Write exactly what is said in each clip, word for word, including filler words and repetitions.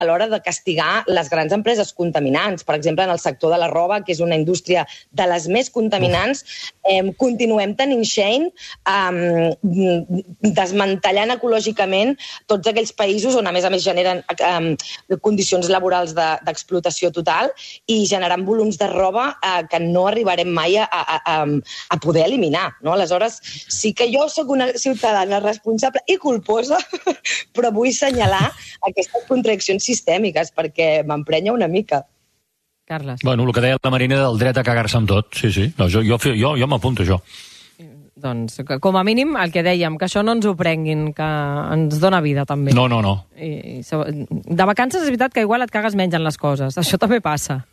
a l'hora de castigar les grans empreses contaminants. Per exemple, en el sector de la roba, que és una indústria de les més contaminants, eh, continuem tenint Shein eh, desmantellant ecològicament tots aquells països on, a més a més, generen eh, condicions laborals d'explotació total i generant volums de roba eh, que no arribarem mai a, a, a, a poder eliminar. No? Aleshores, sí que jo sóc una ciutadana responsable i culposa, però vull assenyalar aquestes contradiccions sistèmiques, perquè m'emprenya una mica. Carles. Bueno, el que deia la Marina del dret a cagar-se amb tot, sí, sí. No, jo jo, jo, jo m'apunto, això. Doncs, com a mínim, el que dèiem, que això no ens ho prenguin, que ens dona vida, també. No, no, no. I, de vacances és veritat que igual et cagues menys en les coses. Això també passa.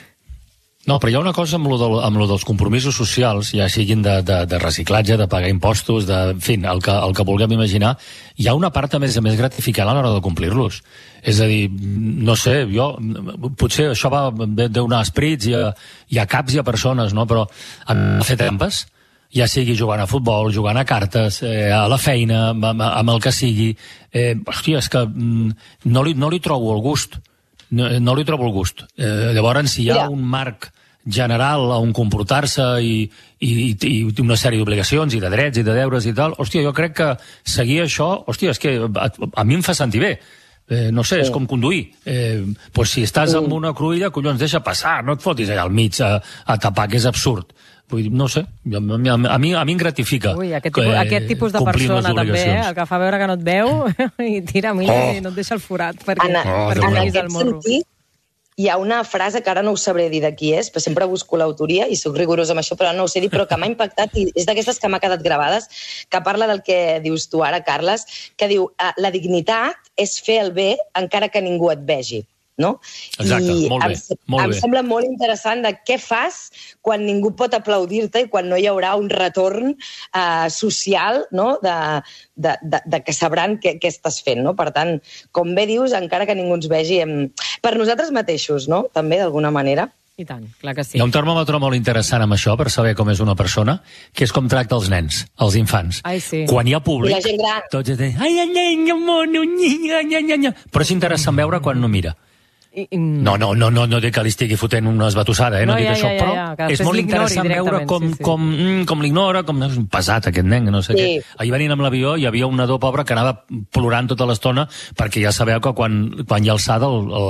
No, però hi ha una cosa amb lo, de, amb lo dels compromisos socials, ja siguin de, de, de reciclatge, de pagar impostos, de, en fi, el que, el que vulguem imaginar, hi ha una part a més a més gratificant a l'hora de complir-los. És a dir, no sé, jo, potser això va donar esprits i a, i a caps i a persones, no? Però han de fer trampes, ja sigui jugant a futbol, jugant a cartes, eh, a la feina, amb, amb el que sigui. Eh, hòstia, és que no li, no li trobo el gust. No, no li trobo el gust. Eh, llavors, si hi ha un marc general on comportar-se i, i, i una sèrie d'obligacions i de drets i de deures i tal, hòstia, jo crec que seguir això, hòstia, és que a, a mi em fa sentir bé. Eh, no sé, és com conduir. Eh, pues si estàs amb una cruïlla, collons, deixa passar, no et fotis allà al mig a, a tapar, que és absurd. Vull dir, no sé, a mi, a mi, a mi em gratifica. Ui, aquest tipus, eh, aquest tipus de persona també, eh, el que fa veure que no et veu i tira mira oh. i no et deixa el forat perquè, en, oh, perquè en aquest sentit hi ha una frase que ara no us sabré dir de qui és, però sempre busco l'autoria i soc rigorosa amb això, però no ho sé dir, però que m'ha impactat i és d'aquestes que m'ha quedat gravades, que parla del que dius tu ara, Carles, que diu, la dignitat és fer el bé encara que ningú et vegi. No? Exacte, I molt bé. Em, molt em bé. sembla molt interessant de què fas quan ningú pot aplaudir-te i quan no hi haurà un retorn eh, social, no? de, de, de, de que sabran què, què estàs fent. No? Per tant, com bé dius, encara que ningú ens vegi, hem... per nosaltres mateixos, no? També, d'alguna manera. I tant, clar que sí. Hi ha un termòmetre molt interessant amb això, per saber com és una persona, que és com tracta els nens, els infants. Ai, sí. Quan hi ha públic, I la gent gran. tots es diuen, ai, ai, ai, mono, nya, nya, nya, nya. Però és interessant veure quan no mira. I, i... No, no, no, no, no dic que li estigui fotent una esbatussada, eh? no, no dic ja, això, ja, però ja, ja. és molt interessant veure com, sí, sí. com, com l'ignora, com és un pesat aquest nen, no sé sí. què. Ahir venint amb l'avió hi havia un nadó pobre que anava plorant tota l'estona perquè ja sabeu que quan, quan hi ha alçada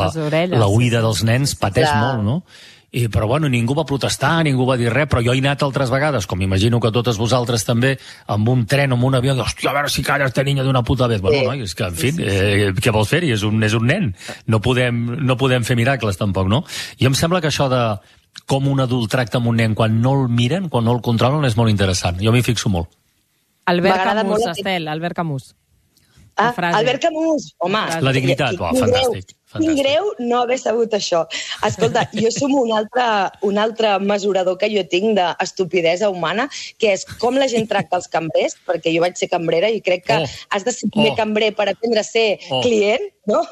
la oïda dels nens pateix Clar. molt, no? I, però bueno, ningú va protestar, ningú va dir res, però jo he anat altres vegades, com imagino que totes vosaltres també, amb un tren o amb un avió, hòstia, a veure si calla este niño d'una puta vez. Bueno, no, és que, en fi, sí, sí, sí. Eh, què vols fer-hi? És, un, és un nen. No podem, no podem fer miracles, tampoc, no? I em sembla que això de com un adult tracta amb un nen quan no el miren, quan no el controlen, és molt interessant. Jo m'hi fixo molt. Albert Camus, molt... Estel, Albert Camus. Ah, Albert Camus, home. La dignitat, oh, fantàstic. Quin greu no haver sabut això. Escolta, jo som un altre, un altre mesurador que jo tinc d'estupidesa humana, que és com la gent tracta els cambrers, perquè jo vaig ser cambrera i crec que oh. has de ser primer oh. cambrer per aprendre a ser oh. client, no?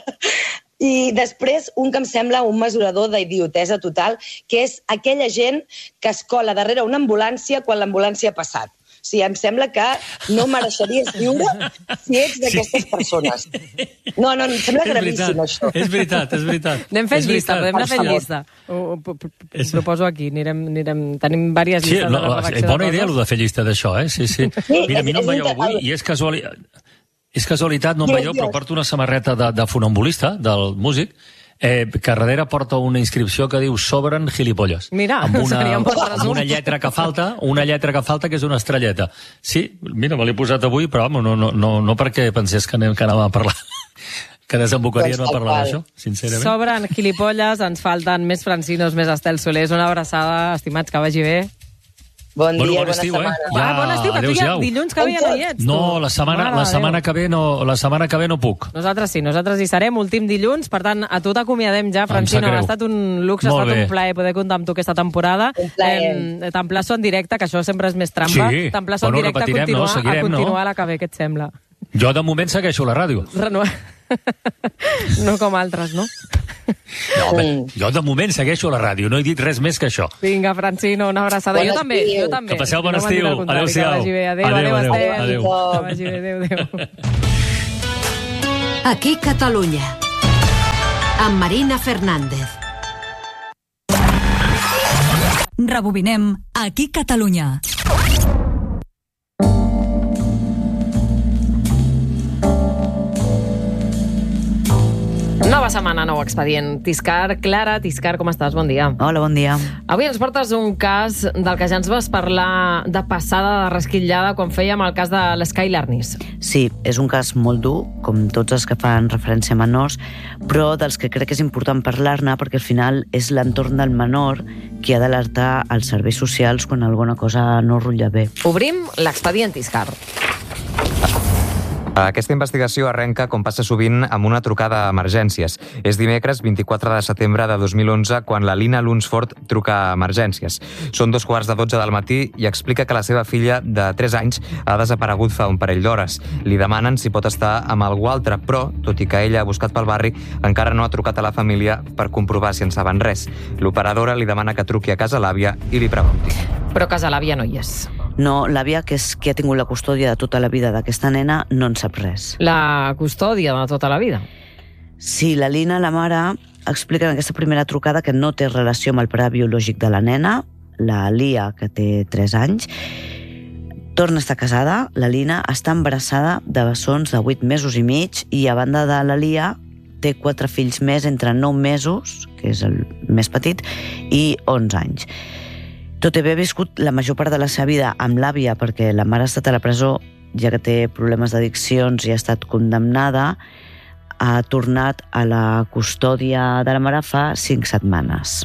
I després, un que em sembla un mesurador d'idiotesa total, que és aquella gent que es cola darrere una ambulància quan l'ambulància ha passat. O sigui, em sembla que no mereixeries viure si ets d'aquestes persones. No, no, em sembla gravíssim, això. És veritat, és veritat. Anem fent llista, podem anar fent llista. Ho, ho, ho proposo aquí, anirem, anirem, tenim diverses llistes sí, no, de la redacció. Bona idea, allò de fer llista d'això, eh? Sí, sí. Mira, a mi no em veieu avui, i és casualitat, és casualitat, no em veieu, però porto una samarreta de, de fonambulista, del músic, Eh, que darrere porta una inscripció que diu Sobren gilipolles. Mira, amb una, seria un bon resum. amb una lletra que falta, una lletra que falta que és una estrelleta. Sí, mira, me l'he posat avui, però home, no, no, no, no perquè pensés que anem, que anàvem a parlar, que desembocaríem a parlar d'això, sincerament. Sobren gilipolles, ens falten més Francinos, més Estel Solés, una abraçada, estimats, que vagi bé. Bon dia, bueno, bon bona estiu, setmana. Eh? Ja, ah, bon estiu, que tu ja dilluns que ve ja no hi ets. Tu. No, la setmana, la setmana que ve no, la setmana que ve no puc. Nosaltres sí, nosaltres hi serem, últim dilluns, per tant, a tu t'acomiadem ja, Francino. Ha estat un luxe, ha estat un plaer poder comptar amb tu aquesta temporada. Eh, T'emplaço en directe, que això sempre és més trampa. Sí. T'emplaço bueno, en directe a continuar, no? Seguirem, a continuar no? la que ve, què et sembla? Jo de moment segueixo la ràdio. Reno... No com altres, no? No, home, jo de moment segueixo la ràdio, no he dit res més que això. Vinga, Francino, una abraçada. Bon jo també, jo també. Que passeu bon estiu. Adéu-siau. Adéu, adéu, adéu. Adéu. Que vagi bé, adéu, adéu. Aquí Catalunya. amb Marina Fernández. Rebobinem aquí Catalunya. Nova setmana, nou expedient. Tiscar, Clara, Tiscar, com estàs? Bon dia. Hola, bon dia. Avui ens portes un cas del que ja ens vas parlar de passada, de resquitllada, quan fèiem el cas de l'Sky Larnis. Sí, és un cas molt dur, com tots els que fan referència a menors, però dels que crec que és important parlar-ne perquè al final és l'entorn del menor qui ha d'alertar als serveis socials quan alguna cosa no rutlla bé. Obrim l'expedient Tiscar. Aquesta investigació arrenca, com passa sovint, amb una trucada a emergències. És dimecres vint-i-quatre de setembre de dos mil onze quan la Lina Lunsford truca a emergències. Són dos quarts de dotze del matí i explica que la seva filla de tres anys ha desaparegut fa un parell d'hores. Li demanen si pot estar amb algú altre, però, tot i que ella ha buscat pel barri, encara no ha trucat a la família per comprovar si en saben res. L'operadora li demana que truqui a casa l'àvia i li pregunti. Però casa l'àvia no hi és. No, l'àvia, que és qui ha tingut la custòdia de tota la vida d'aquesta nena, no en sap res. La custòdia de tota la vida? Sí, la Lina, la mare, explica en aquesta primera trucada que no té relació amb el pare biològic de la nena, la Lia, que té tres anys. Torna a estar casada, la Lina està embarassada de bessons de vuit mesos i mig i, a banda de la Lia, té quatre fills més entre nou mesos, que és el més petit, i onze anys. Tot i haver viscut la major part de la seva vida amb l'àvia, perquè la mare ha estat a la presó, ja que té problemes d'addiccions i ha estat condemnada, ha tornat a la custòdia de la mare fa cinc setmanes.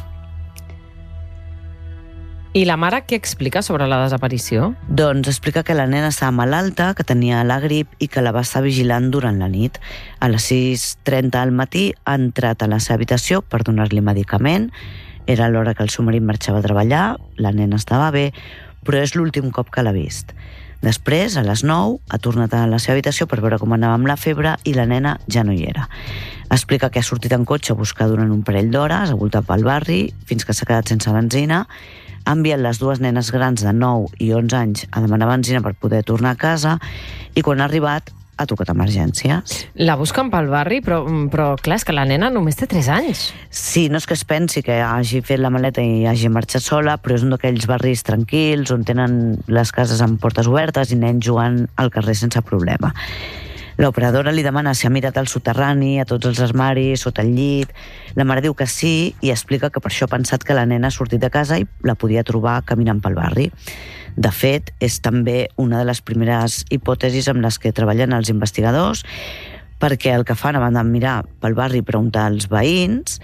I la mare què explica sobre la desaparició? Doncs explica que la nena estava malalta, que tenia la grip i que la va estar vigilant durant la nit. A les sis trenta del matí ha entrat a la seva habitació per donar-li medicament. Era l'hora que el seu marit marxava a treballar, la nena estava bé, però és l'últim cop que l'ha vist. Després, a les nou, ha tornat a la seva habitació per veure com anava amb la febre i la nena ja no hi era. Explica que ha sortit en cotxe a buscar durant un parell d'hores, ha voltat pel barri, fins que s'ha quedat sense benzina, ha enviat les dues nenes grans de nou i onze anys a demanar benzina per poder tornar a casa i quan ha arribat ha trucat a emergències. La busquen pel barri, però, però clar, és que la nena només té tres anys. Sí, no és que es pensi que hagi fet la maleta i hagi marxat sola, però és un d'aquells barris tranquils on tenen les cases amb portes obertes i nens jugant al carrer sense problema. L'operadora li demana si ha mirat al soterrani, a tots els armaris, sota el llit. La mare diu que sí i explica que per això ha pensat que la nena ha sortit de casa i la podia trobar caminant pel barri. De fet, és també una de les primeres hipòtesis amb les que treballen els investigadors, perquè el que fan, a banda de mirar pel barri i preguntar als veïns,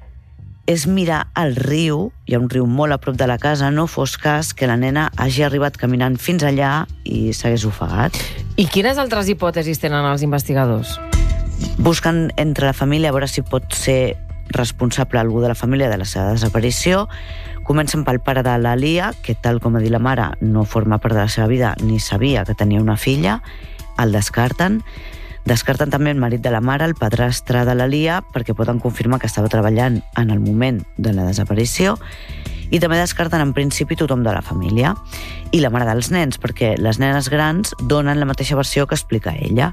és mirar el riu, hi ha un riu molt a prop de la casa, no fos cas que la nena hagi arribat caminant fins allà i s'hagués ofegat. I quines altres hipòtesis tenen els investigadors? Busquen entre la família a veure si pot ser responsable algú de la família de la seva desaparició. Comencen pel pare de la Lia, que tal com ha dit la mare no forma part de la seva vida ni sabia que tenia una filla, el descarten. Descarten també el marit de la mare, el padrastre de la Lia, perquè poden confirmar que estava treballant en el moment de la desaparició, i també descarten en principi tothom de la família i la mare dels nens, perquè les nenes grans donen la mateixa versió que explica ella.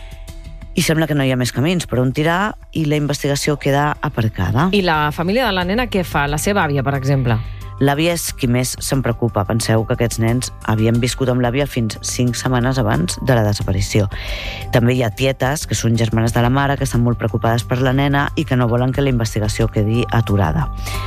I sembla que no hi ha més camins per on tirar i la investigació queda aparcada. I la família de la nena què fa? La seva àvia, per exemple? L'àvia és qui més se'n preocupa. Penseu que aquests nens havien viscut amb l'àvia fins cinc setmanes abans de la desaparició. També hi ha tietes, que són germanes de la mare, que estan molt preocupades per la nena i que no volen que la investigació quedi aturada.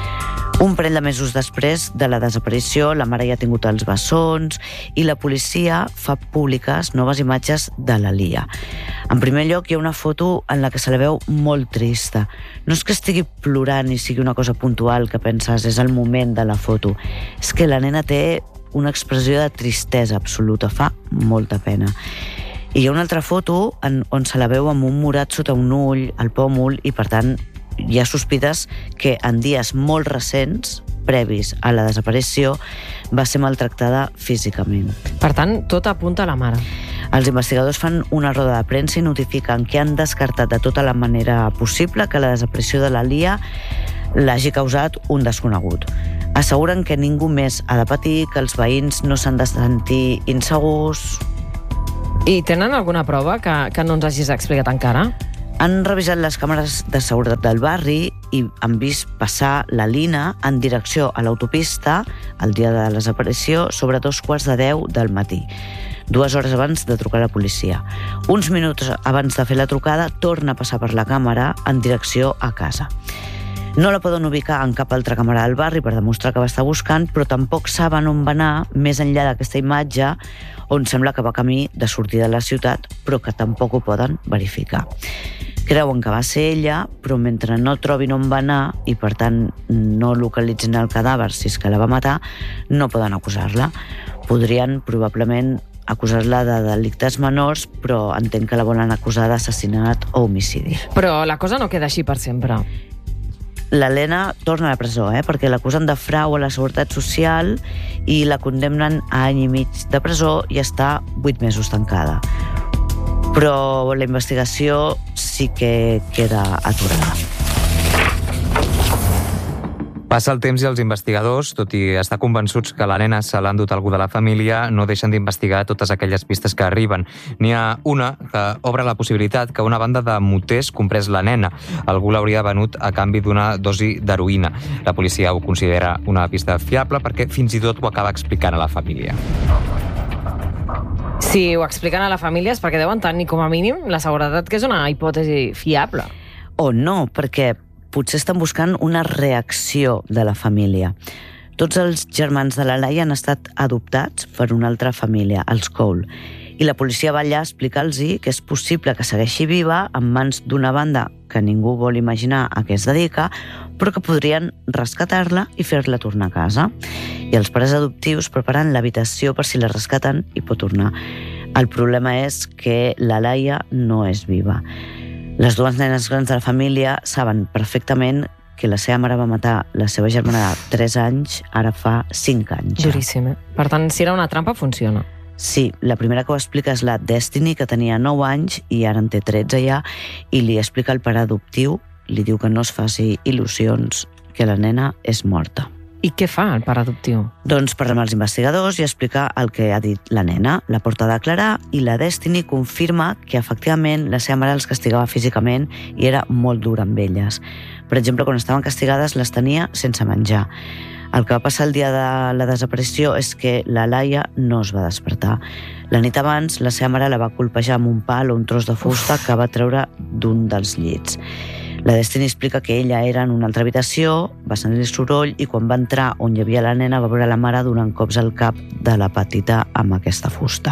Un parell de mesos després de la desaparició, la mare ja ha tingut els bessons i la policia fa públiques noves imatges de la Lia. En primer lloc, hi ha una foto en la que se la veu molt trista. No és que estigui plorant i sigui una cosa puntual que penses és el moment de la foto. És que la nena té una expressió de tristesa absoluta, fa molta pena. I hi ha una altra foto en, on se la veu amb un morat sota un ull, al pòmul, i per tant hi ha sospites que en dies molt recents, previs a la desaparició, va ser maltractada físicament. Per tant, tot apunta a la mare. Els investigadors fan una roda de premsa i notifiquen que han descartat de tota la manera possible que la desaparició de la Lia l'hagi causat un desconegut. Asseguren que ningú més ha de patir, que els veïns no s'han de sentir insegurs. I tenen alguna prova que, que no ens hagis explicat encara? Han revisat les càmeres de seguretat del barri i han vist passar la Lina en direcció a l'autopista el dia de la desaparició sobre dos quarts de deu del matí, dues hores abans de trucar a la policia. Uns minuts abans de fer la trucada, torna a passar per la càmera en direcció a casa. No la poden ubicar en cap altra càmera del barri per demostrar que va estar buscant, però tampoc saben on va anar més enllà d'aquesta imatge on sembla que va camí de sortida de la ciutat, però que tampoc ho poden verificar. Creuen que va ser ella, però mentre no trobin on va anar i, per tant, no localitzin el cadàver si és que la va matar, no poden acusar-la. Podrien, probablement, acusar-la de delictes menors, però entenc que la volen acusar d'assassinat o homicidi. Però la cosa no queda així per sempre. L'Helena torna a la presó, eh, perquè l'acusen de frau a la Seguretat Social i la condemnen a any i mig de presó i està vuit mesos tancada. Però la investigació sí que queda aturada. Passa el temps i els investigadors, tot i estar convençuts que la nena se l'ha endut algú de la família, no deixen d'investigar totes aquelles pistes que arriben. N'hi ha una que obre la possibilitat que una banda de moters comprés la nena. Algú l'hauria venut a canvi d'una dosi d'heroïna. La policia ho considera una pista fiable perquè fins i tot ho acaba explicant a la família. Si ho expliquen a la família és perquè deuen tenir com a mínim la seguretat que és una hipòtesi fiable. O no, perquè potser estan buscant una reacció de la família. Tots els germans de la Laia han estat adoptats per una altra família, els Cole, i la policia va allà a explicar-los que és possible que segueixi viva en mans d'una banda que ningú vol imaginar a què es dedica, però que podrien rescatar-la i fer-la tornar a casa. I els pares adoptius preparen l'habitació per si la rescaten i pot tornar. El problema és que la Laia no és viva. Les dues nenes grans de la família saben perfectament que la seva mare va matar la seva germana de tres anys, ara fa cinc anys. Duríssim, eh? Per tant, si era una trampa, funciona. Sí, la primera que ho explica és la Destiny, que tenia nou anys i ara en té tretze ja, i li explica el pare adoptiu, li diu que no es faci il·lusions, que la nena és morta. I què fa el pare adoptiu? Doncs parla amb els investigadors i explica el que ha dit la nena. La porta a declarar i la Destiny confirma que efectivament la seva mare els castigava físicament i era molt dura amb elles. Per exemple, quan estaven castigades les tenia sense menjar. El que va passar el dia de la desaparició és que la Laia no es va despertar. La nit abans, la seva mare la va colpejar amb un pal o un tros de fusta que va treure d'un dels llits. La Destiny explica que ella era en una altra habitació, va sentir soroll i quan va entrar on hi havia la nena va veure la mare donant cops al cap de la petita amb aquesta fusta.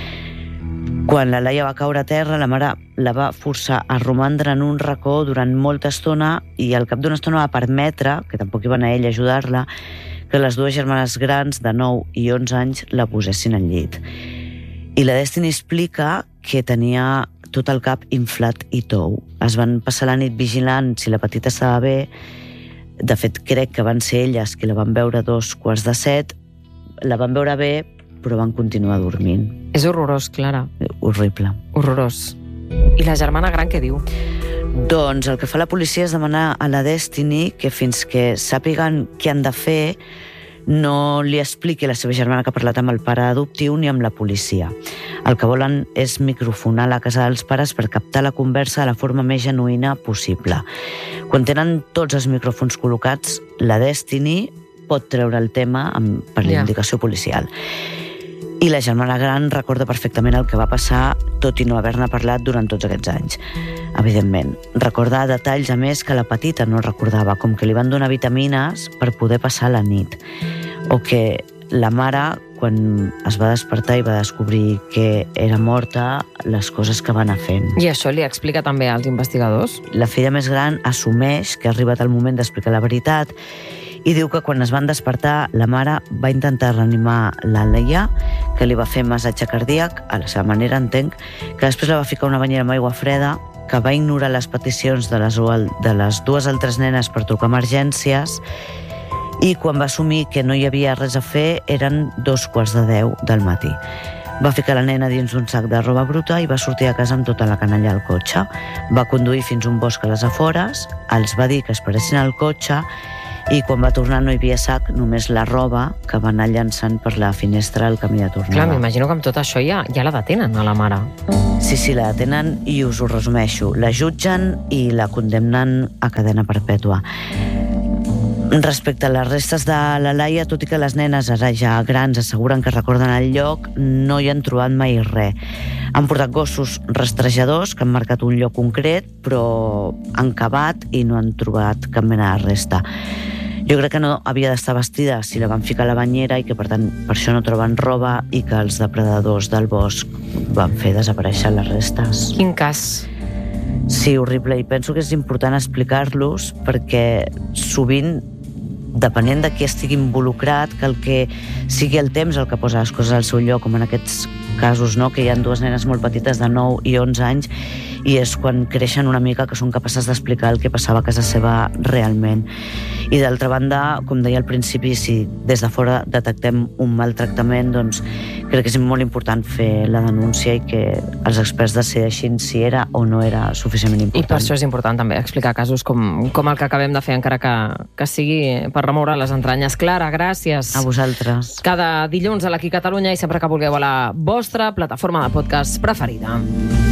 Quan la Laia va caure a terra, la mare la va forçar a romandre en un racó durant molta estona i al cap d'una estona va permetre, que tampoc hi va anar ella a ajudar-la, que les dues germanes grans de nou i onze anys la posessin al llit. I la Destiny explica que tenia tot el cap inflat i tou. Es van passar la nit vigilant si la petita estava bé. De fet, crec que van ser elles qui la van veure a dos quarts de set. La van veure bé, però van continuar dormint. És horrorós, Clara. Horrible. Horrorós. I la germana gran què diu? Doncs el que fa la policia és demanar a la Destiny que fins que sàpiguen què han de fer no li expliqui a la seva germana que ha parlat amb el pare adoptiu ni amb la policia. El que volen és microfonar la casa dels pares per captar la conversa de la forma més genuïna possible. Quan tenen tots els micròfons col·locats, la Destiny pot treure el tema per la indicació policial. I la germana gran recorda perfectament el que va passar, tot i no haver-ne parlat durant tots aquests anys. Evidentment, recorda detalls a més que la petita no recordava, com que li van donar vitamines per poder passar la nit, o que la mare, quan es va despertar i va descobrir que era morta, les coses que va anar fent. I això li explica també als investigadors? La filla més gran assumeix que ha arribat el moment d'explicar la veritat i diu que quan es van despertar, la mare va intentar reanimar la Laia, que li va fer massatge cardíac, a la seva manera, entenc, que després la va ficar una banyera amb aigua freda, que va ignorar les peticions de les, de les dues altres nenes per trucar emergències, i quan va assumir que no hi havia res a fer eren dos quarts de deu del matí. Va ficar la nena dins d'un sac de roba bruta i va sortir a casa amb tota la canalla al cotxe. Va conduir fins a un bosc a les afores, els va dir que esperessin al cotxe i quan va tornar no hi havia sac, només la roba que va anar llançant per la finestra al camí de tornada. Clar, m'imagino que amb tot això ja, ja la detenen, a la mare. Sí, sí, la detenen i us ho resumeixo. La jutgen i la condemnen a cadena perpètua. Respecte a les restes de la Laia, tot i que les nenes ara ja grans asseguren que recorden el lloc, no hi han trobat mai res. Han portat gossos rastrejadors que han marcat un lloc concret, però han cavat i no han trobat cap mena de resta. Jo crec que no havia d'estar vestida si la van ficar a la banyera i que, per tant, per això no troben roba i que els depredadors del bosc van fer desaparèixer les restes. Quin cas? Sí, horrible, i penso que és important explicar-los perquè sovint, depenent de qui estigui involucrat, que el que sigui el temps el que posa les coses al seu lloc, com en aquests casos, no? Que hi ha dues nenes molt petites de nou i onze anys i és quan creixen una mica que són capaces d'explicar el que passava a casa seva realment. I d'altra banda, com deia al principi, si des de fora detectem un maltractament, doncs crec que és molt important fer la denúncia i que els experts decideixin si era o no era suficientment important. I per això és important també explicar casos com, com el que acabem de fer, encara que, que sigui per remoure les entranyes. Clara, gràcies. A vosaltres. Cada dilluns a l'Aquí Catalunya i sempre que vulgueu a la vostra plataforma de podcast preferida.